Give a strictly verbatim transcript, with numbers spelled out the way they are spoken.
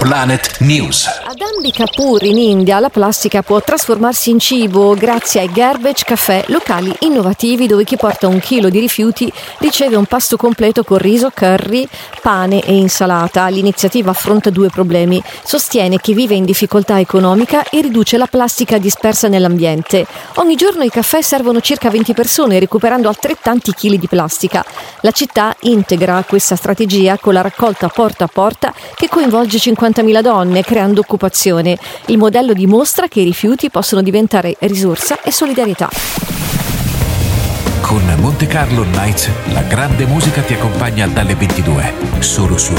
Planet News. Ad Ambikapur in India la plastica può trasformarsi in cibo grazie ai garbage caffè, locali innovativi dove chi porta un chilo di rifiuti riceve un pasto completo con riso, curry, pane e insalata. L'iniziativa affronta due problemi: sostiene chi vive in difficoltà economica e riduce la plastica dispersa nell'ambiente. Ogni giorno i caffè servono circa venti persone, recuperando altrettanti chili di plastica. La città integra questa strategia con la raccolta porta a porta che coinvolge cinquantamila donne, creando occupazione. Il modello dimostra che i rifiuti possono diventare risorsa e solidarietà. Con Monte Carlo Nights, la grande musica ti accompagna dalle ventidue, solo su